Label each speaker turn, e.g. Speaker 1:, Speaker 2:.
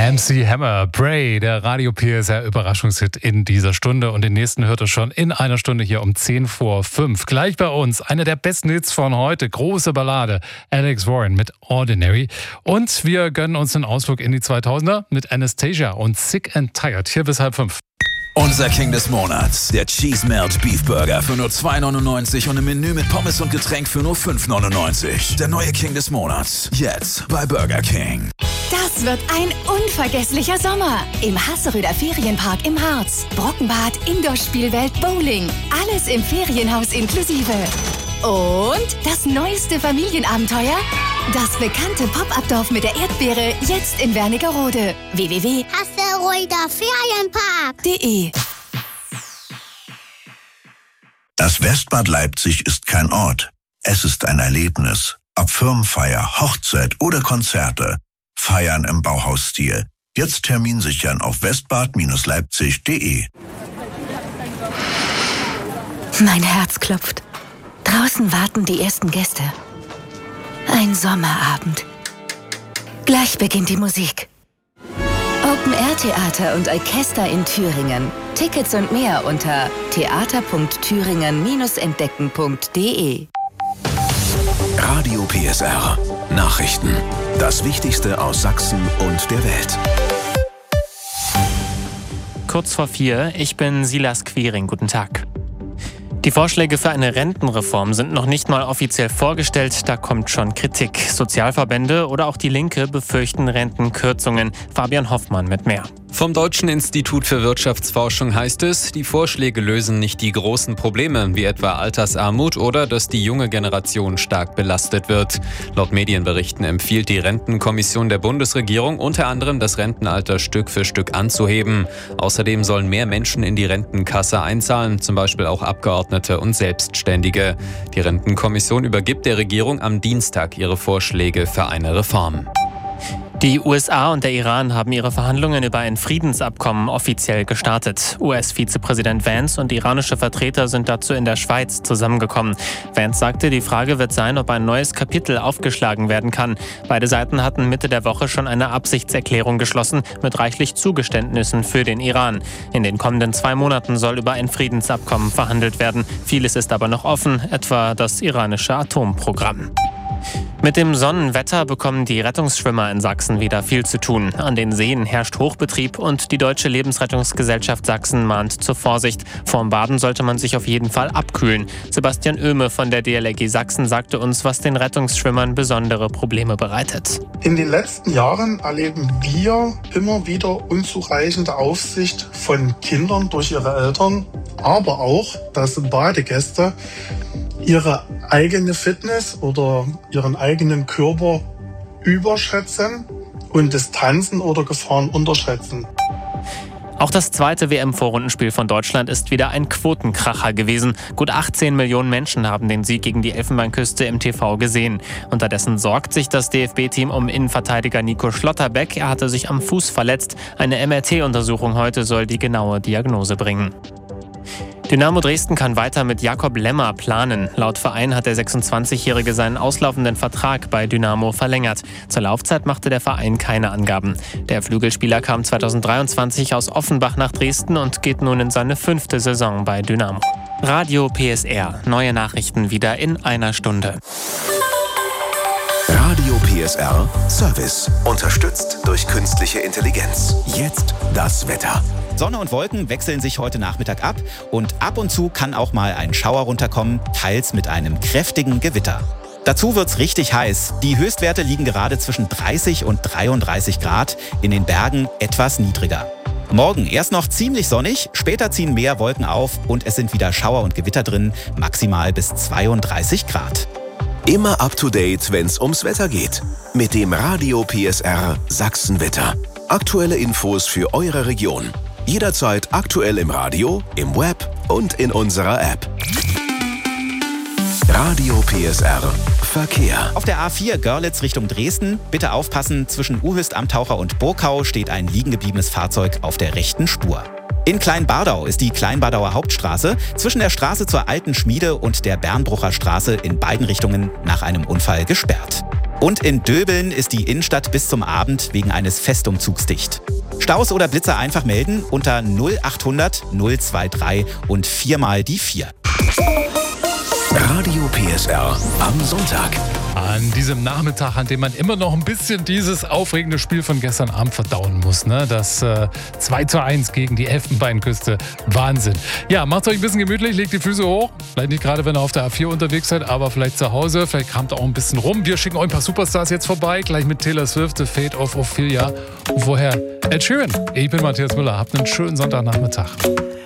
Speaker 1: MC Hammer, Bray, der Radio PSR Überraschungshit in dieser Stunde. Und den nächsten hört ihr schon in einer Stunde hier um 10:05. Gleich bei uns einer der besten Hits von heute, große Ballade, Alex Warren mit Ordinary. Und wir gönnen uns einen Ausflug in die 2000er mit Anastasia und Sick and Tired. Hier bis 4:30.
Speaker 2: Unser King des Monats, der Cheese Melt Beef Burger für nur $2,99 und ein Menü mit Pommes und Getränk für nur $5,99. Der neue King des Monats, jetzt bei Burger King.
Speaker 3: Das wird ein unvergesslicher Sommer im Hasseröder Ferienpark im Harz. Brockenbad, Indoor-Spielwelt, Bowling, alles im Ferienhaus inklusive. Und das neueste Familienabenteuer? Das bekannte Pop-Up-Dorf mit der Erdbeere, jetzt in Wernigerode. www.hasseröderferienpark.de.
Speaker 4: Das Westbad Leipzig ist kein Ort. Es ist ein Erlebnis. Ob Firmenfeier, Hochzeit oder Konzerte. Feiern im Bauhausstil. Jetzt Termin sichern auf westbad-leipzig.de.
Speaker 3: Mein Herz klopft. Draußen warten die ersten Gäste. Ein Sommerabend. Gleich beginnt die Musik. Open-Air-Theater und Orchester in Thüringen. Tickets und mehr unter theater.thüringen-entdecken.de.
Speaker 2: Radio PSR. Nachrichten. Das Wichtigste aus Sachsen und der Welt.
Speaker 5: Kurz vor 4, ich bin Silas Quiring. Guten Tag. Die Vorschläge für eine Rentenreform sind noch nicht mal offiziell vorgestellt, da kommt schon Kritik. Sozialverbände oder auch die Linke befürchten Rentenkürzungen. Fabian Hoffmann mit mehr.
Speaker 6: Vom Deutschen Institut für Wirtschaftsforschung heißt es, die Vorschläge lösen nicht die großen Probleme, wie etwa Altersarmut oder dass die junge Generation stark belastet wird. Laut Medienberichten empfiehlt die Rentenkommission der Bundesregierung unter anderem, das Rentenalter Stück für Stück anzuheben. Außerdem sollen mehr Menschen in die Rentenkasse einzahlen, zum Beispiel auch Abgeordnete und Selbstständige. Die Rentenkommission übergibt der Regierung am Dienstag ihre Vorschläge für eine Reform.
Speaker 5: Die USA und der Iran haben ihre Verhandlungen über ein Friedensabkommen offiziell gestartet. US-Vizepräsident Vance und iranische Vertreter sind dazu in der Schweiz zusammengekommen. Vance sagte, die Frage wird sein, ob ein neues Kapitel aufgeschlagen werden kann. Beide Seiten hatten Mitte der Woche schon eine Absichtserklärung geschlossen mit reichlich Zugeständnissen für den Iran. In den kommenden 2 Monaten soll über ein Friedensabkommen verhandelt werden. Vieles ist aber noch offen, etwa das iranische Atomprogramm. Mit dem Sonnenwetter bekommen die Rettungsschwimmer in Sachsen wieder viel zu tun. An den Seen herrscht Hochbetrieb und die Deutsche Lebensrettungsgesellschaft Sachsen mahnt zur Vorsicht. Vorm Baden sollte man sich auf jeden Fall abkühlen. Sebastian Oehme von der DLRG Sachsen sagte uns, was den Rettungsschwimmern besondere Probleme bereitet.
Speaker 7: In den letzten Jahren erleben wir immer wieder unzureichende Aufsicht von Kindern durch ihre Eltern, aber auch, dass Badegäste ihre eigene Fitness oder ihren eigenen Körper überschätzen und Distanzen oder Gefahren unterschätzen.
Speaker 5: Auch das zweite WM-Vorrundenspiel von Deutschland ist wieder ein Quotenkracher gewesen. Gut 18 Millionen Menschen haben den Sieg gegen die Elfenbeinküste im TV gesehen. Unterdessen sorgt sich das DFB-Team um Innenverteidiger Nico Schlotterbeck. Er hatte sich am Fuß verletzt. Eine MRT-Untersuchung heute soll die genaue Diagnose bringen. Dynamo Dresden kann weiter mit Jakob Lemmer planen. Laut Verein hat der 26-Jährige seinen auslaufenden Vertrag bei Dynamo verlängert. Zur Laufzeit machte der Verein keine Angaben. Der Flügelspieler kam 2023 aus Offenbach nach Dresden und geht nun in seine 5. Saison bei Dynamo. Radio PSR. Neue Nachrichten wieder in einer Stunde.
Speaker 2: Radio PSR Service. Unterstützt durch künstliche Intelligenz. Jetzt das Wetter.
Speaker 8: Sonne und Wolken wechseln sich heute Nachmittag ab und ab und zu kann auch mal ein Schauer runterkommen, teils mit einem kräftigen Gewitter. Dazu wird's richtig heiß. Die Höchstwerte liegen gerade zwischen 30 und 33 Grad, in den Bergen etwas niedriger. Morgen erst noch ziemlich sonnig, später ziehen mehr Wolken auf und es sind wieder Schauer und Gewitter drin, maximal bis 32 Grad.
Speaker 2: Immer up to date, wenn's ums Wetter geht. Mit dem Radio PSR Sachsenwetter. Aktuelle Infos für eure Region. Jederzeit aktuell im Radio, im Web und in unserer App. Radio PSR Verkehr.
Speaker 8: Auf der A4 Görlitz Richtung Dresden, bitte aufpassen, zwischen Uhüst am Taucher und Burgkau steht ein liegengebliebenes Fahrzeug auf der rechten Spur. In Kleinbardau ist die Kleinbardauer Hauptstraße zwischen der Straße zur Alten Schmiede und der Bernbrucher Straße in beiden Richtungen nach einem Unfall gesperrt. Und in Döbeln ist die Innenstadt bis zum Abend wegen eines Festumzugs dicht. Staus oder Blitzer einfach melden unter 0800 023 und 4 mal die 4.
Speaker 2: Radio PSR am Sonntag.
Speaker 1: An diesem Nachmittag, an dem man immer noch ein bisschen dieses aufregende Spiel von gestern Abend verdauen muss. Ne? Das 2:1 gegen die Elfenbeinküste. Wahnsinn. Ja, macht's euch ein bisschen gemütlich, legt die Füße hoch. Vielleicht nicht gerade, wenn ihr auf der A4 unterwegs seid, aber vielleicht zu Hause. Vielleicht kramt ihr auch ein bisschen rum. Wir schicken euch ein paar Superstars jetzt vorbei. Gleich mit Taylor Swift, The Fate of Ophelia. Und vorher Ed Sheeran. Ich bin Matthias Müller. Habt einen schönen Sonntagnachmittag.